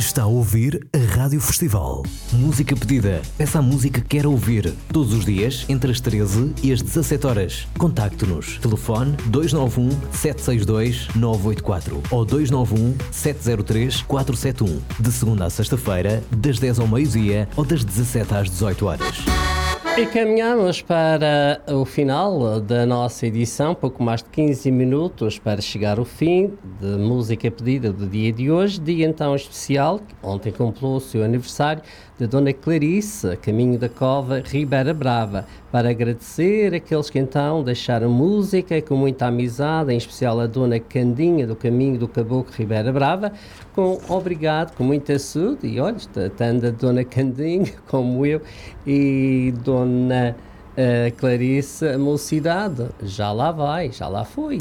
Está a ouvir a Rádio Festival. Música pedida. Peça a música que quer ouvir. Todos os dias, entre as 13 e as 17 horas. Contacte-nos. Telefone 291 762 984 ou 291 703 471. De segunda à sexta-feira, das 10 ao meio-dia ou das 17 às 18 horas. E caminhamos para o final da nossa edição, pouco mais de 15 minutos para chegar ao fim de música pedida do dia de hoje, dia então especial, ontem completou o seu aniversário, da Dona Clarice, Caminho da Cova, Ribeira Brava, para agradecer aqueles que então deixaram música com muita amizade, em especial a Dona Candinha do Caminho do Caboclo Ribeira Brava, com obrigado, com muita saúde, e olha, tanto a Dona Candinha como eu e Dona Clarice, a mocidade, já lá vai, já lá foi.